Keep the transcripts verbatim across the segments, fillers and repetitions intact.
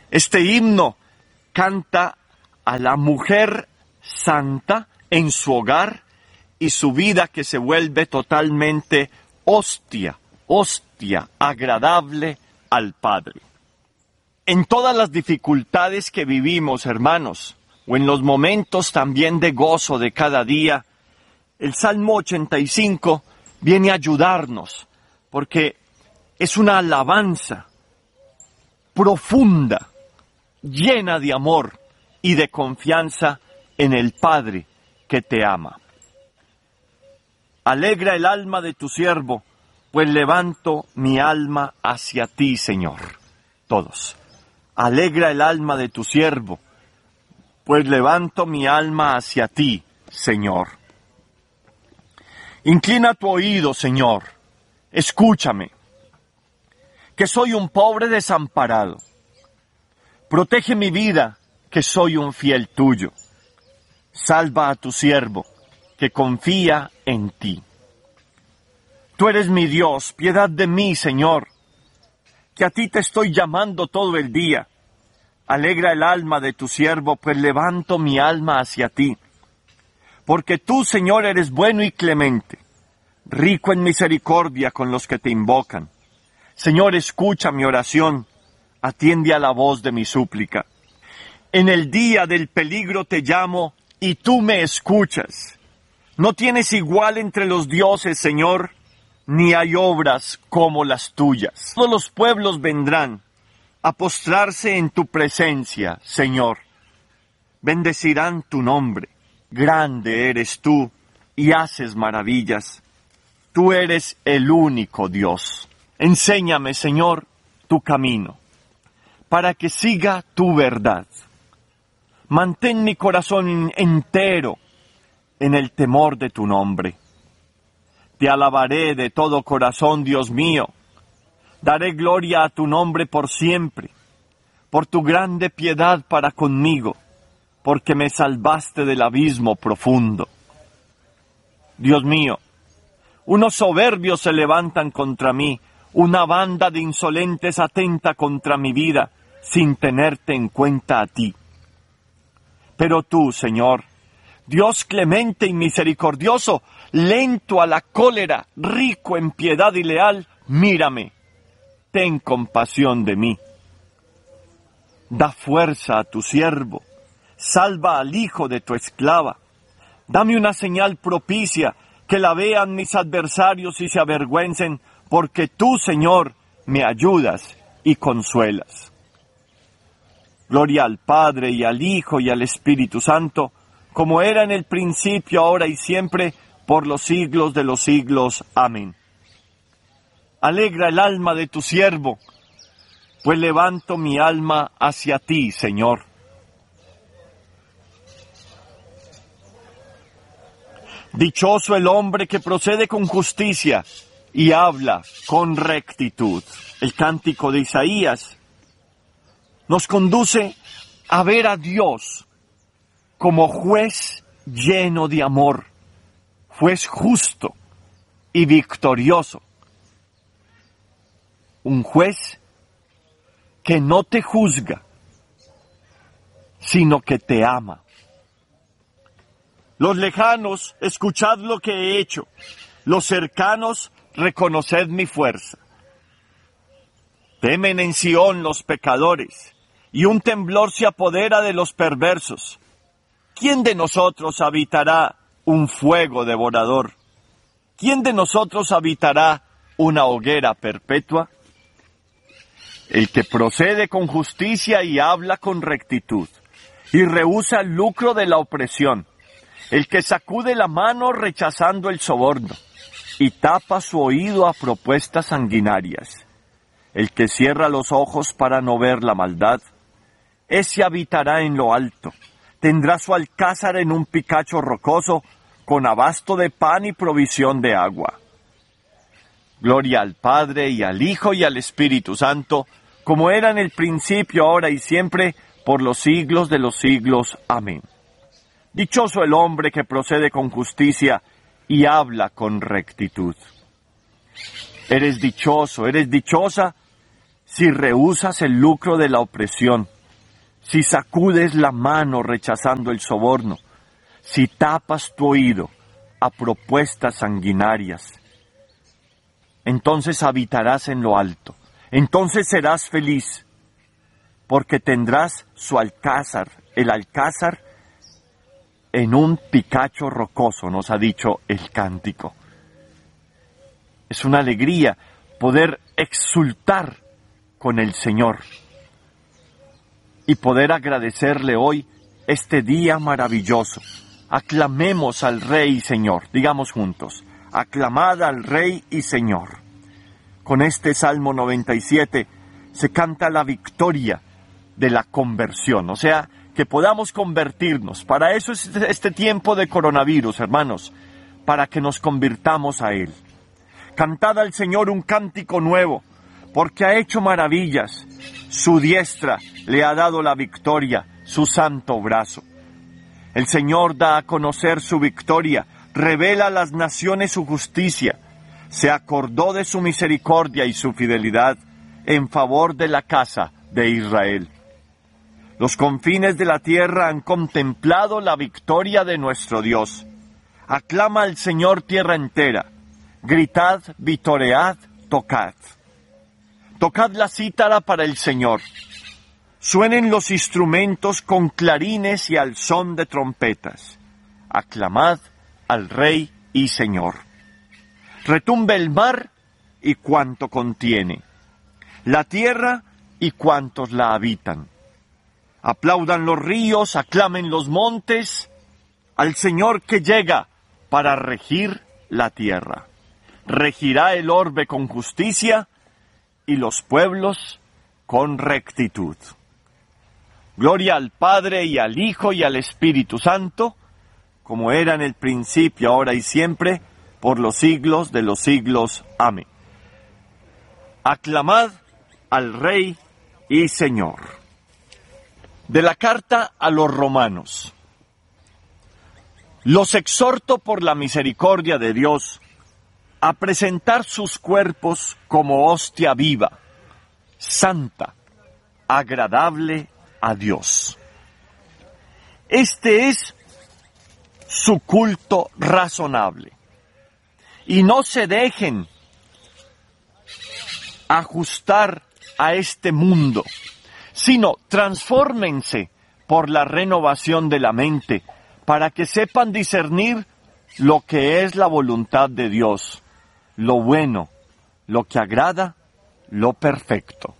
Este himno canta a la mujer santa en su hogar y su vida que se vuelve totalmente hostia, hostia, agradable al Padre. En todas las dificultades que vivimos, hermanos, o en los momentos también de gozo de cada día, el Salmo ochenta y cinco viene a ayudarnos, porque es una alabanza profunda, llena de amor y de confianza en el Padre que te ama. Alegra el alma de tu siervo, pues levanto mi alma hacia ti, Señor. Todos. Alegra el alma de tu siervo, pues levanto mi alma hacia ti, Señor. Inclina tu oído, Señor, escúchame, que soy un pobre desamparado. Protege mi vida, que soy un fiel tuyo. Salva a tu siervo, que confía en ti. Tú eres mi Dios, piedad de mí, Señor, que a ti te estoy llamando todo el día. Alegra el alma de tu siervo, pues levanto mi alma hacia ti. Porque tú, Señor, eres bueno y clemente, rico en misericordia con los que te invocan. Señor, escucha mi oración, atiende a la voz de mi súplica. En el día del peligro te llamo, y tú me escuchas. No tienes igual entre los dioses, Señor, ni hay obras como las tuyas. Todos los pueblos vendrán a postrarse en tu presencia, Señor. Bendecirán tu nombre. Grande eres tú y haces maravillas. Tú eres el único Dios. Enséñame, Señor, tu camino, para que siga tu verdad. Mantén mi corazón entero en el temor de tu nombre. Te alabaré de todo corazón, Dios mío. Daré gloria a tu nombre por siempre, por tu grande piedad para conmigo, porque me salvaste del abismo profundo. Dios mío, unos soberbios se levantan contra mí, una banda de insolentes atenta contra mi vida, sin tenerte en cuenta a ti. Pero tú, Señor, Dios clemente y misericordioso, lento a la cólera, rico en piedad y leal, mírame, ten compasión de mí. Da fuerza a tu siervo, salva al hijo de tu esclava. Dame una señal propicia, que la vean mis adversarios y se avergüencen, porque tú, Señor, me ayudas y consuelas. Gloria al Padre y al Hijo y al Espíritu Santo, como era en el principio, ahora y siempre, por los siglos de los siglos. Amén. Alegra el alma de tu siervo, pues levanto mi alma hacia ti, Señor. Dichoso el hombre que procede con justicia y habla con rectitud. El cántico de Isaías nos conduce a ver a Dios como juez lleno de amor, juez justo y victorioso. Un juez que no te juzga, sino que te ama. Los lejanos, escuchad lo que he hecho. Los cercanos, reconoced mi fuerza. Temen en Sión los pecadores, y un temblor se apodera de los perversos. ¿Quién de nosotros habitará un fuego devorador? ¿Quién de nosotros habitará una hoguera perpetua? El que procede con justicia y habla con rectitud, y rehúsa el lucro de la opresión. El que sacude la mano rechazando el soborno, y tapa su oído a propuestas sanguinarias. El que cierra los ojos para no ver la maldad, ese habitará en lo alto. Tendrá su alcázar en un picacho rocoso, con abasto de pan y provisión de agua. Gloria al Padre, y al Hijo, y al Espíritu Santo, como era en el principio, ahora y siempre, por los siglos de los siglos. Amén. Dichoso el hombre que procede con justicia y habla con rectitud. Eres dichoso, eres dichosa si rehusas el lucro de la opresión, si sacudes la mano rechazando el soborno, si tapas tu oído a propuestas sanguinarias, entonces habitarás en lo alto, entonces serás feliz, porque tendrás su alcázar, el alcázar en un picacho rocoso, nos ha dicho el cántico. Es una alegría poder exultar con el Señor y poder agradecerle hoy este día maravilloso. Aclamemos al Rey y Señor, digamos juntos, aclamad al Rey y Señor. Con este Salmo noventa y siete se canta la victoria de la conversión, o sea, que podamos convertirnos. Para eso es este tiempo de coronavirus, hermanos, para que nos convirtamos a Él. Cantad al Señor un cántico nuevo, porque ha hecho maravillas. Su diestra le ha dado la victoria, su santo brazo. El Señor da a conocer su victoria, revela a las naciones su justicia. Se acordó de su misericordia y su fidelidad en favor de la casa de Israel. Los confines de la tierra han contemplado la victoria de nuestro Dios. Aclama al Señor tierra entera. Gritad, vitoread, tocad. Tocad la cítara para el Señor. Suenen los instrumentos con clarines y al son de trompetas. Aclamad al Rey y Señor. Retumbe el mar y cuanto contiene, la tierra y cuantos la habitan. Aplaudan los ríos, aclamen los montes, al Señor que llega para regir la tierra. Regirá el orbe con justicia y los pueblos con rectitud. Gloria al Padre y al Hijo y al Espíritu Santo, como era en el principio, ahora y siempre, por los siglos de los siglos. Amén. Aclamad al Rey y Señor. De la carta a los romanos. Los exhorto por la misericordia de Dios a presentar sus cuerpos como hostia viva, santa, agradable a Dios. Este es su culto razonable. Y no se dejen ajustar a este mundo, sino transfórmense por la renovación de la mente, para que sepan discernir lo que es la voluntad de Dios, lo bueno, lo que agrada, lo perfecto.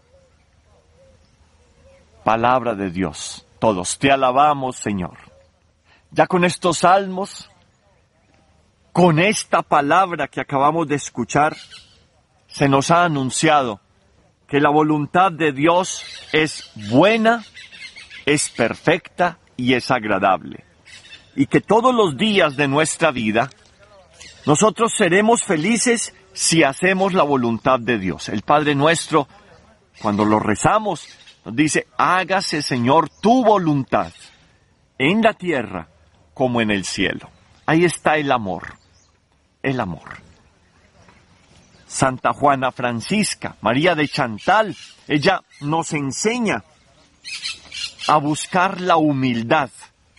Palabra de Dios. Todos te alabamos, Señor. Ya con estos salmos, con esta palabra que acabamos de escuchar, se nos ha anunciado que la voluntad de Dios es buena, es perfecta y es agradable. Y que todos los días de nuestra vida, nosotros seremos felices si hacemos la voluntad de Dios. El Padre Nuestro, cuando lo rezamos, nos dice, hágase, Señor, tu voluntad, en la tierra como en el cielo. Ahí está el amor, el amor. Santa Juana Francisca, María de Chantal, ella nos enseña a buscar la humildad.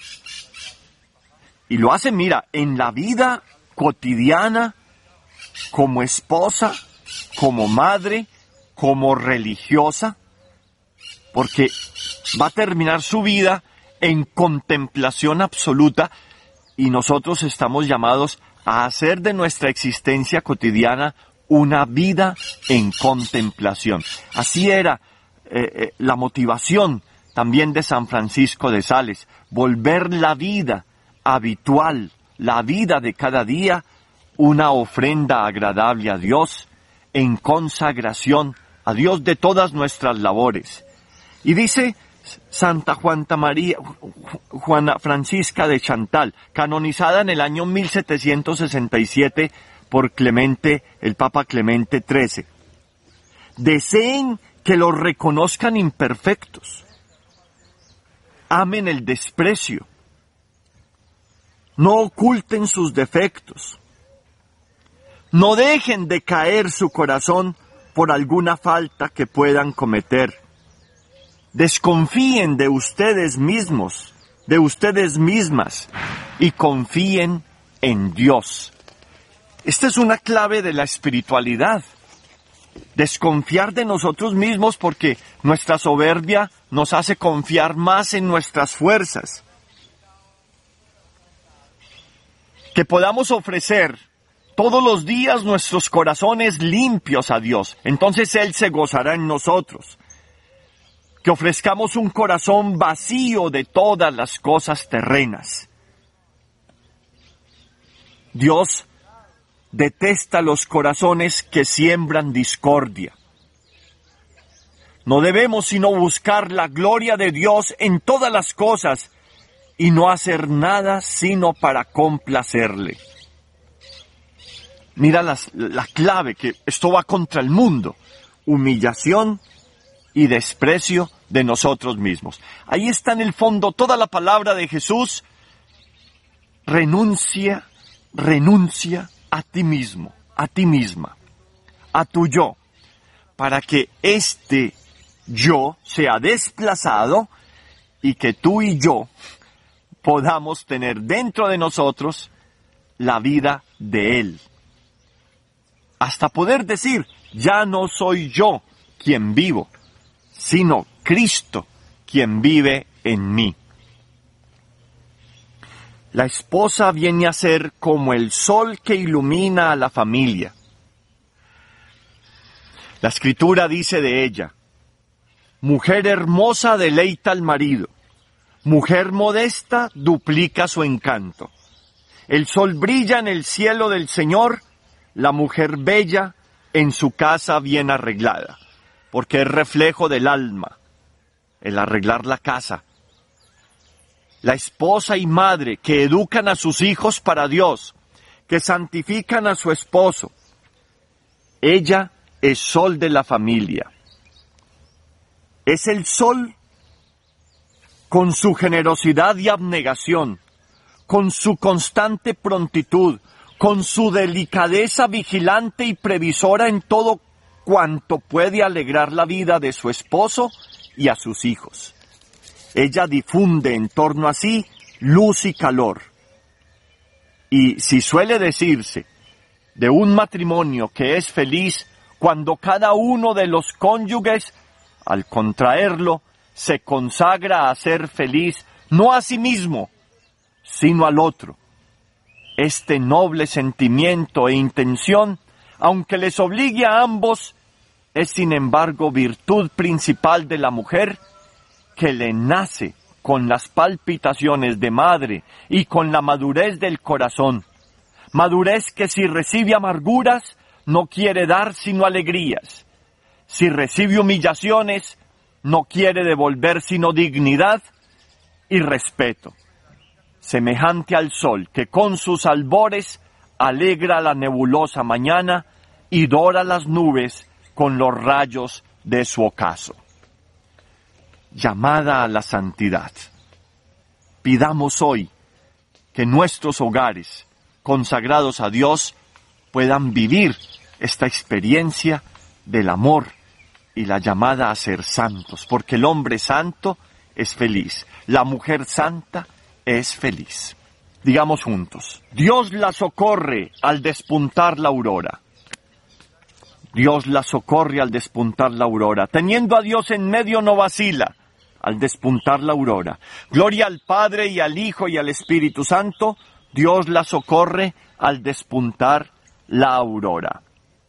Y lo hace, mira, en la vida cotidiana, como esposa, como madre, como religiosa, porque va a terminar su vida en contemplación absoluta y nosotros estamos llamados a hacer de nuestra existencia cotidiana una vida en contemplación. Así era eh, eh, la motivación también de San Francisco de Sales, volver la vida habitual, la vida de cada día, una ofrenda agradable a Dios, en consagración a Dios de todas nuestras labores. Y dice Santa Juana María, Juana Francisca de Chantal, canonizada en el año mil setecientos sesenta y siete por Clemente, el Papa Clemente trece. Deseen que los reconozcan imperfectos. Amen el desprecio. No oculten sus defectos. No dejen de caer su corazón por alguna falta que puedan cometer. Desconfíen de ustedes mismos, de ustedes mismas, y confíen en Dios. Esta es una clave de la espiritualidad. Desconfiar de nosotros mismos porque nuestra soberbia nos hace confiar más en nuestras fuerzas. Que podamos ofrecer todos los días nuestros corazones limpios a Dios. Entonces Él se gozará en nosotros. Que ofrezcamos un corazón vacío de todas las cosas terrenas. Dios detesta los corazones que siembran discordia. No debemos sino buscar la gloria de Dios en todas las cosas y no hacer nada sino para complacerle. Mira las, la clave, que esto va contra el mundo. Humillación y desprecio de nosotros mismos. Ahí está en el fondo toda la palabra de Jesús. Renuncia, renuncia a ti mismo, a ti misma, a tu yo, para que este yo sea desplazado y que tú y yo podamos tener dentro de nosotros la vida de Él. Hasta poder decir, ya no soy yo quien vivo, sino Cristo quien vive en mí. La esposa viene a ser como el sol que ilumina a la familia. La Escritura dice de ella, mujer hermosa deleita al marido, mujer modesta duplica su encanto. El sol brilla en el cielo del Señor, la mujer bella en su casa bien arreglada, porque es reflejo del alma, el arreglar la casa. La esposa y madre que educan a sus hijos para Dios, que santifican a su esposo. Ella es sol de la familia. Es el sol con su generosidad y abnegación, con su constante prontitud, con su delicadeza vigilante y previsora en todo cuanto puede alegrar la vida de su esposo y a sus hijos. Ella difunde en torno a sí luz y calor. Y si suele decirse de un matrimonio que es feliz cuando cada uno de los cónyuges, al contraerlo, se consagra a ser feliz no a sí mismo, sino al otro. Este noble sentimiento e intención, aunque les obligue a ambos, es sin embargo virtud principal de la mujer, que le nace con las palpitaciones de madre y con la madurez del corazón. Madurez que si recibe amarguras, no quiere dar sino alegrías. Si recibe humillaciones, no quiere devolver sino dignidad y respeto. Semejante al sol que con sus albores alegra la nebulosa mañana y dora las nubes con los rayos de su ocaso. Llamada a la santidad. Pidamos hoy que nuestros hogares consagrados a Dios puedan vivir esta experiencia del amor y la llamada a ser santos, porque el hombre santo es feliz, la mujer santa es feliz. Digamos juntos, Dios la socorre al despuntar la aurora. Dios la socorre al despuntar la aurora. Teniendo a Dios en medio no vacila al despuntar la aurora. Gloria al Padre y al Hijo y al Espíritu Santo. Dios la socorre al despuntar la aurora.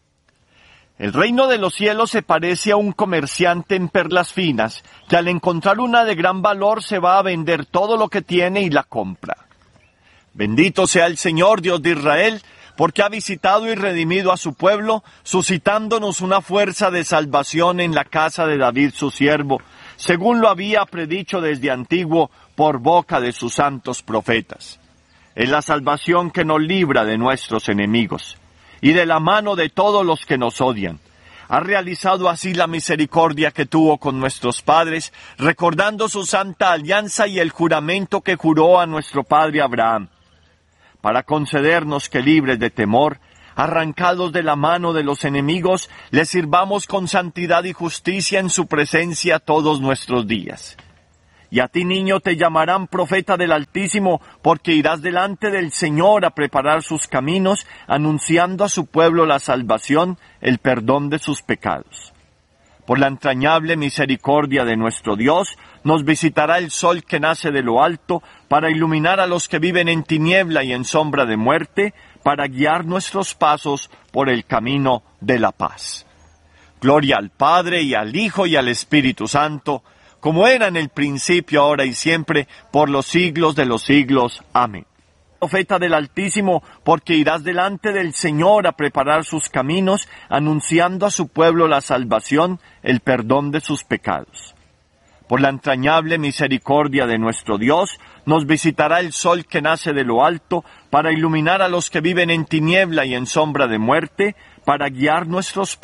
El reino de los cielos se parece a un comerciante en perlas finas, que al encontrar una de gran valor se va a vender todo lo que tiene y la compra. Bendito sea el Señor Dios de Israel, porque ha visitado y redimido a su pueblo, suscitándonos una fuerza de salvación en la casa de David su siervo, según lo había predicho desde antiguo por boca de sus santos profetas. Es la salvación que nos libra de nuestros enemigos y de la mano de todos los que nos odian. Ha realizado así la misericordia que tuvo con nuestros padres, recordando su santa alianza y el juramento que juró a nuestro padre Abraham, para concedernos que libres de temor arrancados de la mano de los enemigos, le sirvamos con santidad y justicia en su presencia todos nuestros días. Y a ti, niño, te llamarán profeta del Altísimo, porque irás delante del Señor a preparar sus caminos, anunciando a su pueblo la salvación, el perdón de sus pecados. Por la entrañable misericordia de nuestro Dios, nos visitará el sol que nace de lo alto, para iluminar a los que viven en tiniebla y en sombra de muerte, para guiar nuestros pasos por el camino de la paz. Gloria al Padre, y al Hijo, y al Espíritu Santo, como era en el principio, ahora y siempre, por los siglos de los siglos. Amén. Profeta del Altísimo, porque irás delante del Señor a preparar sus caminos, anunciando a su pueblo la salvación, el perdón de sus pecados. Por la entrañable misericordia de nuestro Dios, nos visitará el sol que nace de lo alto, para iluminar a los que viven en tiniebla y en sombra de muerte, para guiar nuestros